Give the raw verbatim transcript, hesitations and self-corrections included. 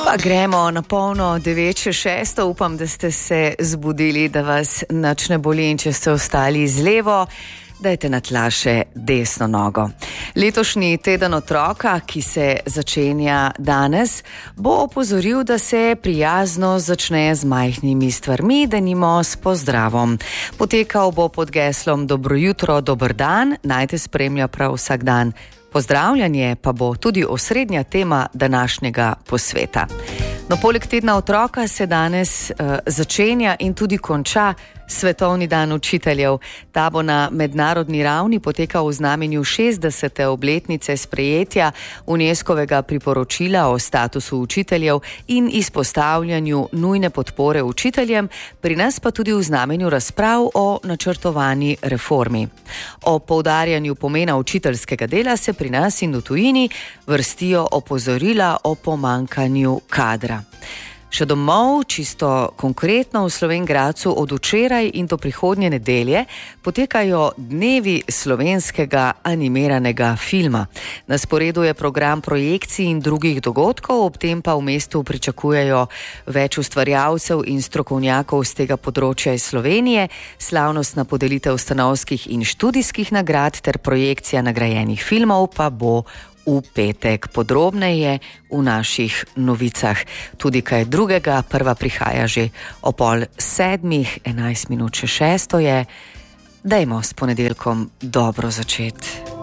Pa gremo na polno devet čez šesto. Upam, da ste se zbudili, da vas nič ne boli in če ste ostali z levo, dajte na tla še desno nogo. Letošnji teden otroka, ki se začenja danes, bo opozoril, da se prijazno začne z majhnimi stvarmi, denimo s pozdravom. Potekal bo pod geslom Dobro jutro, dober dan, naj te spremlja prav vsak dan. Pozdravljanje pa bo tudi osrednja tema današnjega posveta. No, poleg tedna otroka se danes uh, začenja in tudi konča Svetovni dan učiteljev. Ta bo na mednarodni ravni potekal v znamenju šestdesete obletnice sprejetja UNESCO-vega priporočila o statusu učiteljev in izpostavljanju nujne podpore učiteljem, pri nas pa tudi v znamenju razprav o načrtovani reformi. O poudarjanju pomena učiteljskega dela se pri nas in v tujini vrstijo opozorila o pomanjkanju kadra. Še domov, čisto konkretno v Slovenj Gradcu od včeraj in do prihodnje nedelje potekajo dnevi slovenskega animiranega filma. Na sporedu je program projekcij in drugih dogodkov, ob tem pa v mestu pričakujejo več ustvarjalcev in strokovnjakov z tega področja iz Slovenije, slavnostna podelitev stanovskih in študijskih nagrad ter projekcija nagrajenih filmov pa bo v petek. Podrobneje v naših novicah. Tudi kaj drugega, prva prihaja že o pol sedmih, enajst minut še šesto je. Dajmo s ponedeljkom dobro začeti.